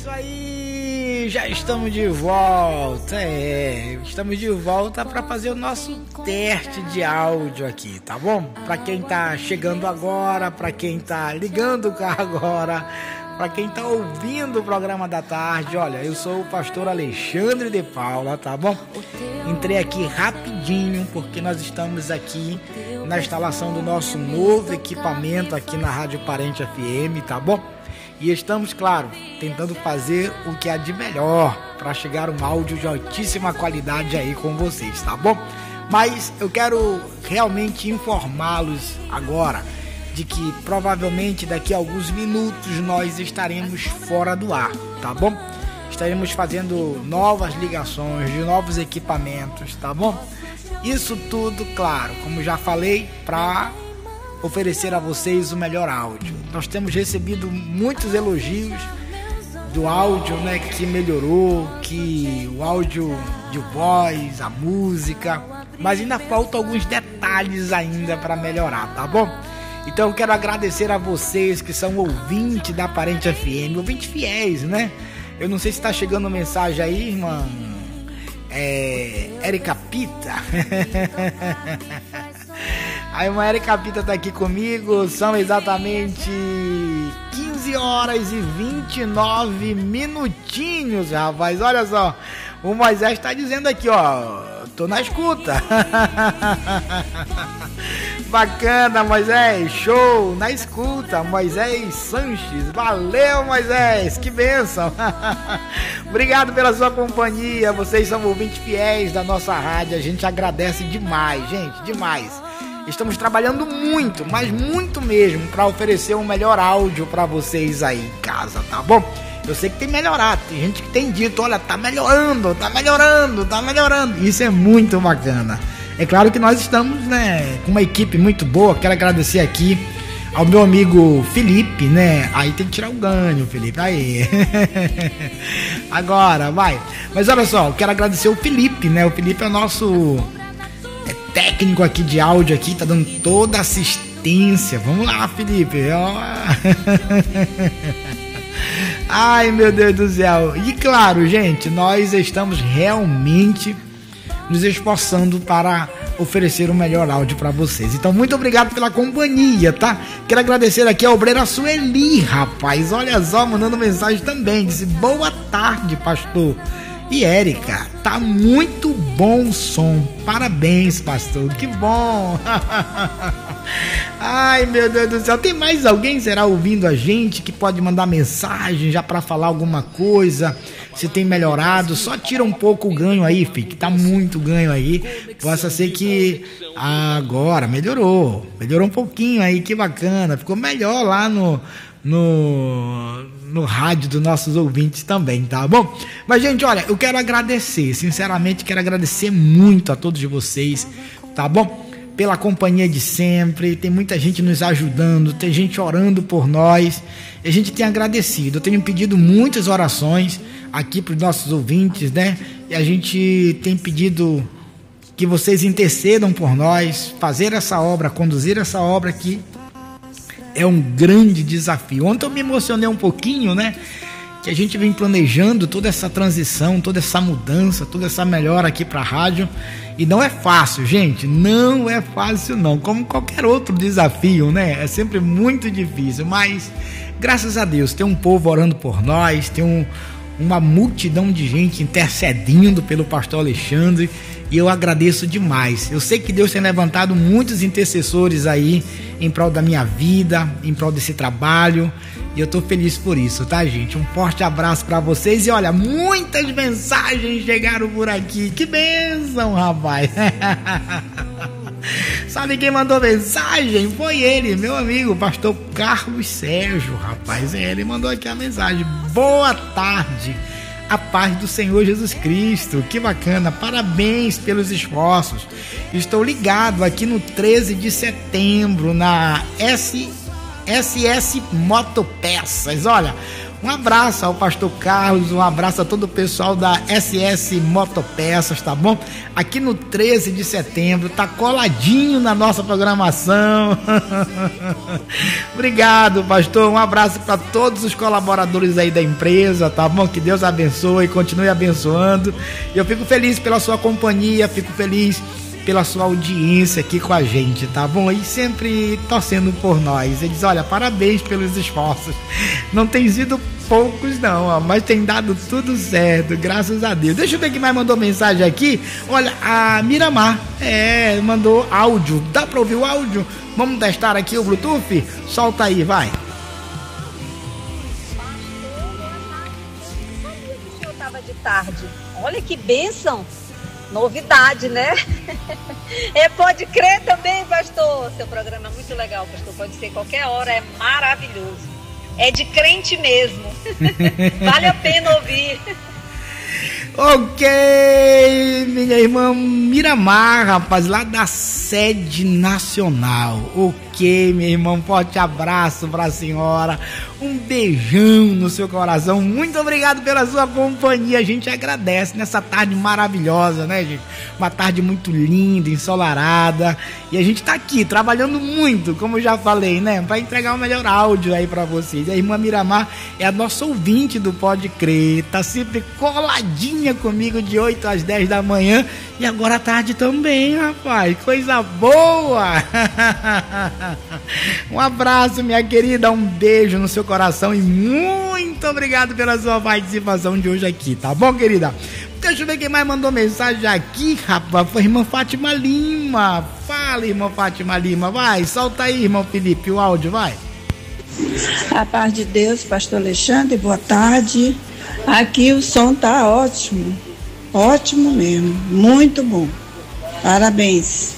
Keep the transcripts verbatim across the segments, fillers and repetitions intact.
isso aí, já estamos de volta, é, estamos de volta para fazer o nosso teste de áudio aqui, tá bom? Para quem tá chegando agora, para quem tá ligando o carro agora, para quem tá ouvindo o programa da tarde, olha, eu sou o pastor Alexandre de Paula, tá bom? Entrei aqui rapidinho porque nós estamos aqui na instalação do nosso novo equipamento aqui na Rádio Parente F M, tá bom? E estamos, claro, tentando fazer o que há de melhor para chegar um áudio de altíssima qualidade aí com vocês, tá bom? Mas eu quero realmente informá-los agora de que provavelmente daqui a alguns minutos nós estaremos fora do ar, tá bom? Estaremos fazendo novas ligações de novos equipamentos, tá bom? Isso tudo, claro, como já falei, para oferecer a vocês o melhor áudio. Nós temos recebido muitos elogios do áudio, né, que melhorou, que o áudio de voz, a música, mas ainda faltam alguns detalhes ainda para melhorar, tá bom? Então eu quero agradecer a vocês que são ouvintes da Parente F M, ouvintes fiéis, né? Eu não sei se está chegando mensagem aí, irmã é, Érica Pita. A irmã Érica Pita tá aqui comigo, são exatamente quinze horas e vinte e nove minutinhos, rapaz, olha só, o Moisés tá dizendo aqui, ó, tô na escuta. Bacana, Moisés, show, na escuta, Moisés Sanches, valeu, Moisés, que bênção. Obrigado pela sua companhia, vocês são ouvintes fiéis da nossa rádio, a gente agradece demais, gente, demais. Estamos trabalhando muito, mas muito mesmo, para oferecer um melhor áudio para vocês aí em casa, tá bom? Eu sei que tem melhorado, tem gente que tem dito, olha, tá melhorando, tá melhorando, tá melhorando. Isso é muito bacana. É claro que nós estamos, né, com uma equipe muito boa. Quero agradecer aqui ao meu amigo Felipe, né? Aí tem que tirar o ganho, Felipe, aí. Agora, vai. Mas olha só, eu quero agradecer o Felipe, né? O Felipe é nosso técnico aqui de áudio aqui, tá dando toda a assistência. Vamos lá, Felipe. Ai, meu Deus do céu. E claro, gente, nós estamos realmente nos esforçando para oferecer o melhor áudio para vocês. Então, muito obrigado pela companhia, tá? Quero agradecer aqui a obreira Sueli, rapaz. Olha só, mandando mensagem também. Disse, boa tarde, pastor. E Érica, tá muito bom o som. Parabéns, pastor. Que bom. Ai, meu Deus do céu. Tem mais alguém, será, ouvindo a gente que pode mandar mensagem já para falar alguma coisa? Se tem melhorado, só tira um pouco o ganho aí, filho, que tá muito ganho aí. Possa ser que agora melhorou. Melhorou um pouquinho aí, que bacana. Ficou melhor lá no... no, no rádio dos nossos ouvintes também, tá bom? Mas, gente, olha, eu quero agradecer, sinceramente, quero agradecer muito a todos vocês, tá bom? Pela companhia de sempre, tem muita gente nos ajudando, tem gente orando por nós, e a gente tem agradecido. Eu tenho pedido muitas orações aqui para os nossos ouvintes, né? E a gente tem pedido que vocês intercedam por nós, fazer essa obra, conduzir essa obra aqui. É um grande desafio. Ontem eu me emocionei um pouquinho, né? Que a gente vem planejando toda essa transição, toda essa mudança, toda essa melhora aqui para a rádio. E não é fácil, gente. Não é fácil, não. Como qualquer outro desafio, né? É sempre muito difícil. Mas, graças a Deus, tem um povo orando por nós, tem um, uma multidão de gente intercedendo pelo pastor Alexandre. E eu agradeço demais. Eu sei que Deus tem levantado muitos intercessores aí em prol da minha vida, em prol desse trabalho. E eu tô feliz por isso, tá, gente? Um forte abraço pra vocês. E olha, muitas mensagens chegaram por aqui. Que bênção, rapaz. Sabe quem mandou mensagem? Foi ele, meu amigo, pastor Carlos Sérgio, rapaz. É, ele mandou aqui a mensagem. Boa tarde. A paz do Senhor Jesus Cristo, que bacana, parabéns pelos esforços. Estou ligado aqui no treze de setembro na S S Motopeças. Olha, Um abraço ao pastor Carlos, um abraço a todo o pessoal da S S Motopeças, tá bom? Aqui no treze de setembro, tá coladinho na nossa programação. Obrigado, pastor. Um abraço para todos os colaboradores aí da empresa, tá bom? Que Deus abençoe, continue abençoando. Eu fico feliz pela sua companhia, fico feliz pela sua audiência aqui com a gente, tá bom? E sempre torcendo por nós. Eles, olha, parabéns pelos esforços. Não tem sido poucos não, ó, mas tem dado tudo certo, graças a Deus. Deixa eu ver quem mais mandou mensagem aqui. Olha, a Miramar, é, mandou áudio. Dá pra ouvir o áudio? Vamos testar aqui o Bluetooth? Solta aí, vai. Eu tava de tarde. Olha que bênção. Novidade, né? É, pode crer também, pastor. Seu programa é muito legal, pastor. Pode ser qualquer hora, é maravilhoso. É de crente mesmo. Vale a pena ouvir. Ok, minha irmã Miramar, rapaz, lá da sede nacional. Ok, meu irmão, forte abraço pra senhora, um beijão no seu coração, muito obrigado pela sua companhia, a gente agradece nessa tarde maravilhosa, né, gente? Uma tarde muito linda, ensolarada, e a gente tá aqui trabalhando muito, como eu já falei, né, pra entregar o melhor áudio aí pra vocês. A irmã Miramar é a nossa ouvinte do Pode Crer, tá sempre coladinha comigo de oito às dez da manhã e agora à tarde também, rapaz, coisa boa. Um abraço, minha querida, um beijo no seu coração e muito obrigado pela sua participação de hoje aqui, tá bom, querida? Deixa eu ver quem mais mandou mensagem aqui, rapaz, foi a irmã Fátima Lima. Fala, irmã Fátima Lima, vai, solta aí, irmão Felipe, o áudio, vai. A paz de Deus, pastor Alexandre, boa tarde. Aqui o som tá ótimo, ótimo mesmo, muito bom. Parabéns.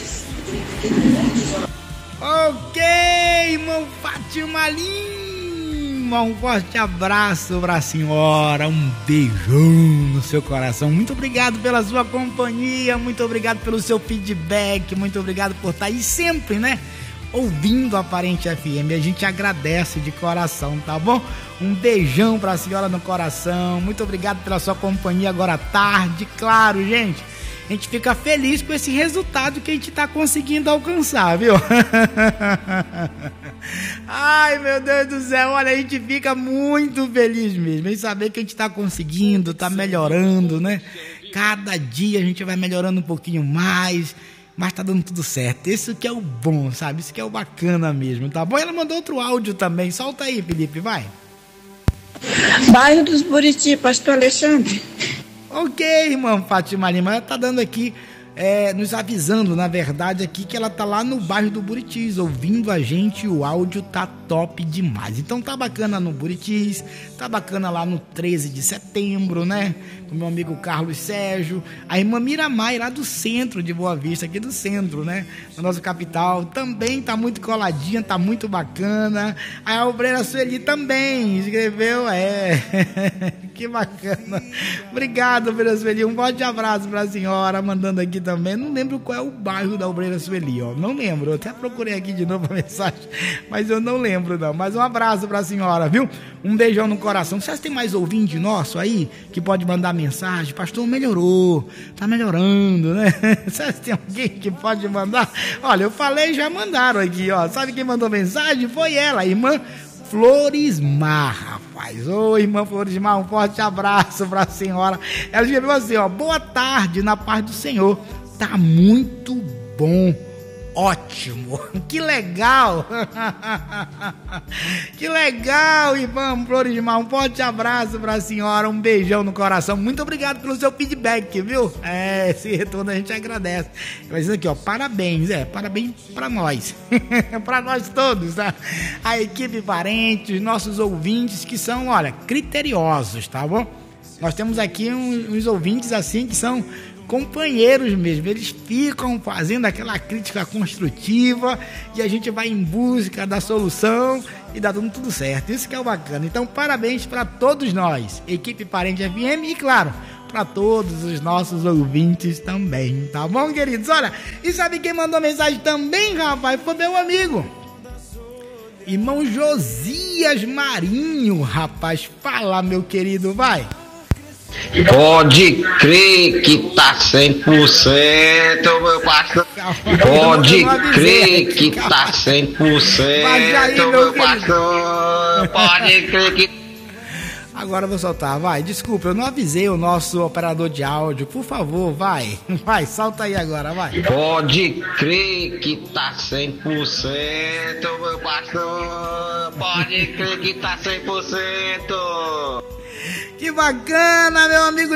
Ok, irmão Fátima Lima, um forte abraço pra senhora, um beijão no seu coração. Muito obrigado pela sua companhia, muito obrigado pelo seu feedback, muito obrigado por estar aí sempre, né? Ouvindo a Aparente F M, a gente agradece de coração, tá bom? Um beijão pra senhora no coração, muito obrigado pela sua companhia agora à tarde, claro, gente, a gente fica feliz com esse resultado que a gente tá conseguindo alcançar, viu? Ai, meu Deus do céu, olha, a gente fica muito feliz mesmo em saber que a gente tá conseguindo, tá melhorando, né? Cada dia a gente vai melhorando um pouquinho mais, mas tá dando tudo certo. Isso que é o bom, sabe? Isso que é o bacana mesmo, tá bom? Ela mandou outro áudio também. Solta aí, Felipe, vai. Bairro dos Buriti, pastor Alexandre. Ok, irmã Fátima Lima. Ela tá dando aqui, é, nos avisando, na verdade, aqui que ela tá lá no bairro do Buritis, ouvindo a gente. O áudio tá top demais. Então tá bacana no Buritis, tá bacana lá no treze de setembro, né? O meu amigo Carlos Sérgio, a irmã Miramar, lá do centro de Boa Vista, aqui do centro, né? Na nossa capital, também tá muito coladinha, tá muito bacana. A obreira Sueli também escreveu, é, que bacana. Obrigado, obreira Sueli, um forte abraço pra senhora, mandando aqui também. Não lembro qual é o bairro da obreira Sueli, ó, não lembro, eu até procurei aqui de novo a mensagem, mas eu não lembro não, mas um abraço pra senhora, viu? Um beijão no coração. Vocês têm mais ouvinte nosso aí, que pode mandar mensagem? Pastor, melhorou, tá melhorando, né? Vocês têm alguém que pode mandar? Olha, eu falei, já mandaram aqui, ó. Sabe quem mandou mensagem? Foi ela, a irmã Florismar, rapaz. Ô, irmã Florismar, um forte abraço pra senhora. Ela escreveu assim, ó: boa tarde, na paz do Senhor. Tá muito bom. Ótimo, que legal. Que legal, irmão Florismar, um forte abraço pra senhora, um beijão no coração, muito obrigado pelo seu feedback, viu? É, esse retorno a gente agradece. Mas isso aqui, ó, parabéns, é, parabéns pra nós. Pra nós todos, tá? A equipe parentes, nossos ouvintes que são, olha, criteriosos, tá bom? Nós temos aqui uns, uns ouvintes assim que são companheiros mesmo, eles ficam fazendo aquela crítica construtiva e a gente vai em busca da solução e dá dando tudo certo. Isso que é o bacana. Então, parabéns para todos nós, equipe Parente F M, e claro, para todos os nossos ouvintes também, tá bom, queridos? Olha, e sabe quem mandou mensagem também, rapaz? Foi meu amigo Irmão Josias Marinho, rapaz, fala, meu querido, vai. Pode crer que tá cem por cento, meu pastor. Pode crer que tá cem por cento, meu pastor. Pode crer que... Agora eu vou soltar, vai. Desculpa, eu não avisei o nosso operador de áudio. Por favor, vai. Vai, solta aí agora, vai. Pode crer que tá cem por cento, meu pastor. Pode crer que tá cem por cento. Que bacana, meu amigo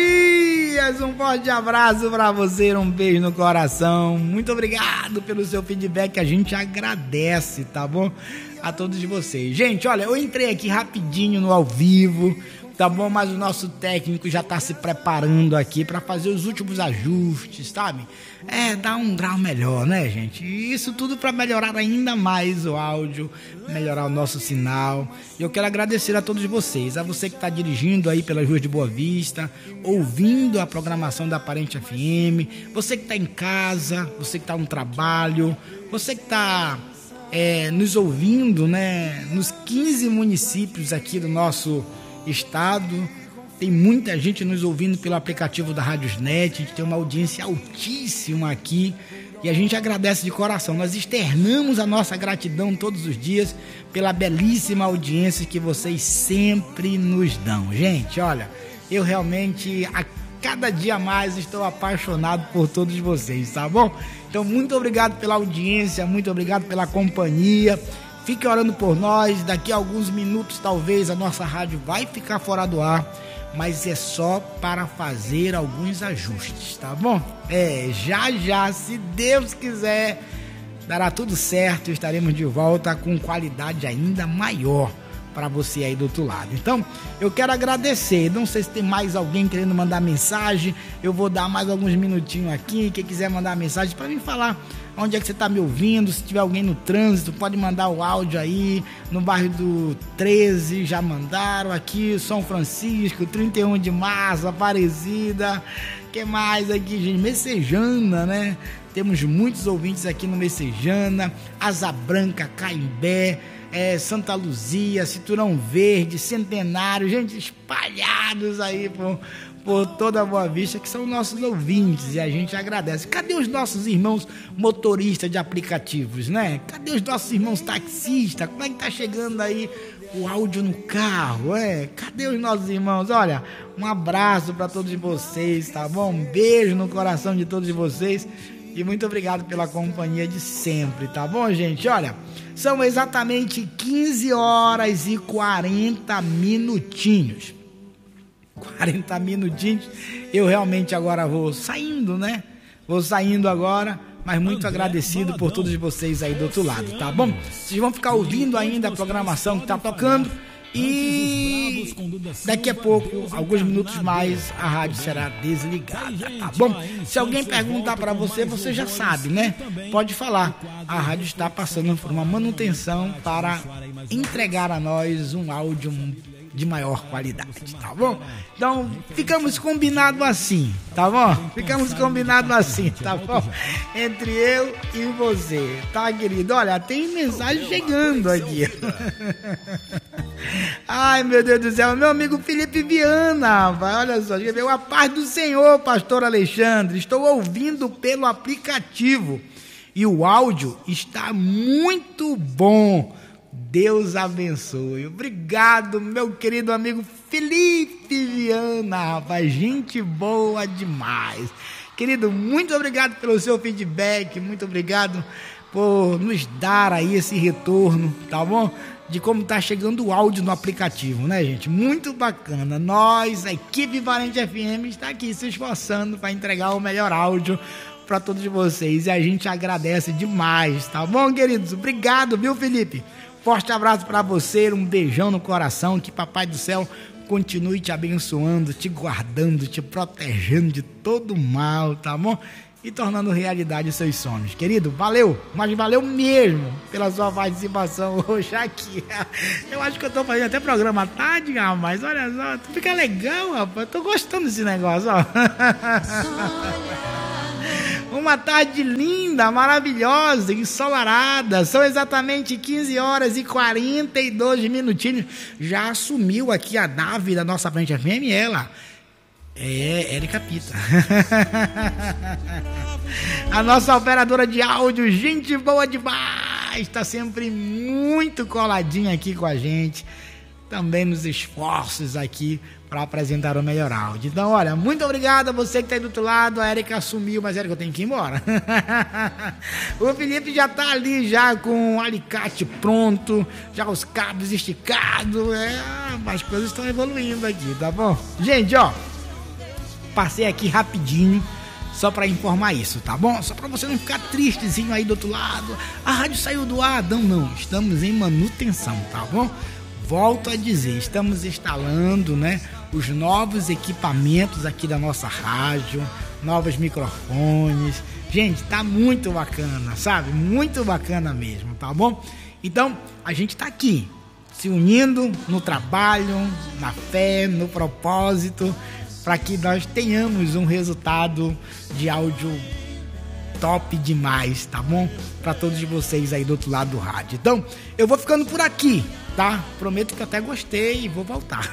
Josias. Um forte abraço pra você, um beijo no coração. Muito obrigado pelo seu feedback, a gente agradece, tá bom? A todos vocês. Gente, olha, eu entrei aqui rapidinho no ao vivo, tá bom? Mas o nosso técnico já tá se preparando aqui para fazer os últimos ajustes, sabe? É, dar um grau melhor, né, gente? E isso tudo para melhorar ainda mais o áudio, melhorar o nosso sinal. E eu quero agradecer a todos vocês, a você que está dirigindo aí pelas ruas de Boa Vista, ouvindo a programação da Aparente F M, você que está em casa, você que está no trabalho, você que está... É, nos ouvindo, né, nos quinze municípios aqui do nosso estado. Tem muita gente nos ouvindo pelo aplicativo da Radiosnet. A gente tem uma audiência altíssima aqui e a gente agradece de coração. Nós externamos a nossa gratidão todos os dias pela belíssima audiência que vocês sempre nos dão. Gente, olha, eu realmente a cada dia mais estou apaixonado por todos vocês, tá bom? Então, muito obrigado pela audiência, muito obrigado pela companhia. Fique orando por nós. Daqui a alguns minutos, talvez, a nossa rádio vai ficar fora do ar, mas é só para fazer alguns ajustes, tá bom? É, já já, se Deus quiser, dará tudo certo. Estaremos de volta com qualidade ainda maior para você aí do outro lado. Então, eu quero agradecer. Não sei se tem mais alguém querendo mandar mensagem. Eu vou dar mais alguns minutinhos aqui. Quem quiser mandar mensagem para mim falar onde é que você está me ouvindo. Se tiver alguém no trânsito, pode mandar o áudio aí. No bairro do treze, já mandaram. Aqui, São Francisco, trinta e um de março, Aparecida. Que mais aqui, gente? Messejana, né? Temos muitos ouvintes aqui no Messejana. Asa Branca, Caimbé, É, Santa Luzia, Cinturão Verde, Centenário, gente espalhados aí por, por toda a Boa Vista, que são nossos ouvintes, e a gente agradece. Cadê os nossos irmãos motoristas de aplicativos, né? Cadê os nossos irmãos taxistas? Como é que tá chegando aí o áudio no carro, é? Cadê os nossos irmãos? Olha, um abraço para todos vocês, tá bom? Um beijo no coração de todos vocês e muito obrigado pela companhia de sempre, tá bom, gente? Olha, são exatamente quinze horas e quarenta minutinhos. quarenta minutinhos. Eu realmente agora vou saindo, né? Vou saindo agora, mas muito agradecido por todos vocês aí do outro lado, tá bom? Vocês vão ficar ouvindo ainda a programação que tá tocando. E daqui a pouco, alguns minutos mais, a rádio será desligada, tá bom? Se alguém perguntar para você, você já sabe, né? Pode falar. A rádio está passando por uma manutenção para entregar a nós um áudio de maior qualidade, tá bom? Então, ficamos combinados assim, tá bom? Ficamos combinados assim, tá bom? Entre eu e você, tá, querido? Olha, tem mensagem chegando aqui. Ai, meu Deus do céu, meu amigo Felipe Viana, vai, olha só, a paz do Senhor, pastor Alexandre, estou ouvindo pelo aplicativo e o áudio está muito bom. Deus abençoe. Obrigado, meu querido amigo Felipe Viana, rapaz, gente boa demais. Querido, muito obrigado pelo seu feedback, muito obrigado por nos dar aí esse retorno, tá bom? De como tá chegando o áudio no aplicativo, né, gente? Muito bacana. Nós, a equipe Valente F M, está aqui se esforçando para entregar o melhor áudio para todos vocês e a gente agradece demais, tá bom, queridos? Obrigado, viu, Felipe? Forte abraço para você, um beijão no coração, que Papai do Céu continue te abençoando, te guardando, te protegendo de todo mal, tá bom? E tornando realidade os seus sonhos. Querido, valeu, mas valeu mesmo pela sua participação hoje aqui. Eu acho que eu tô fazendo até programa à tarde, rapaz, olha só, fica legal, rapaz, tô gostando desse negócio, ó. Um uma tarde linda, maravilhosa, ensolarada. São exatamente quinze horas e quarenta e dois minutinhos. Já assumiu aqui a nave da nossa Frente F M, ela. É, Érica Pita. A nossa operadora de áudio, gente boa demais. Está sempre muito coladinha aqui com a gente. Também nos esforços aqui para apresentar o melhor áudio. Então, olha, muito obrigado a você que está aí do outro lado. A Érica assumiu, mas Érica, eu tenho que ir embora. O Felipe já está ali, já com o alicate pronto, já os cabos esticados. É, as coisas estão evoluindo aqui, tá bom? Gente, ó, passei aqui rapidinho só para informar isso, tá bom? Só para você não ficar tristezinho aí do outro lado. A rádio saiu do ar. Não, não, estamos em manutenção, tá bom? Volto a dizer, estamos instalando, né, os novos equipamentos aqui da nossa rádio, novos microfones. Gente, tá muito bacana, sabe? Muito bacana mesmo, tá bom? Então, a gente tá aqui, se unindo no trabalho, na fé, no propósito, para que nós tenhamos um resultado de áudio top demais, tá bom? Para todos vocês aí do outro lado do rádio. Então, eu vou ficando por aqui, tá? Prometo que até gostei e vou voltar.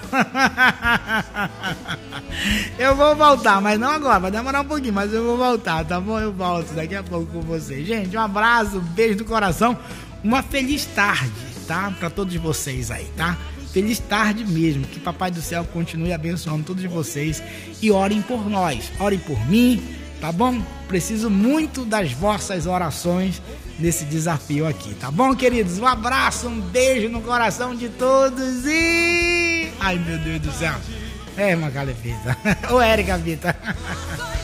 Eu vou voltar, mas não agora, vai demorar um pouquinho, mas eu vou voltar, tá bom? Eu volto daqui a pouco com vocês. Gente, um abraço, um beijo do coração, uma feliz tarde, tá? Para todos vocês aí, tá? Feliz tarde mesmo, que Papai do Céu continue abençoando todos vocês e orem por nós, orem por mim, tá bom? Preciso muito das vossas orações nesse desafio aqui, tá bom, queridos? Um abraço, um beijo no coração de todos e... Ai, meu Deus do céu. É, Macalepita. Ô, Érica Pita.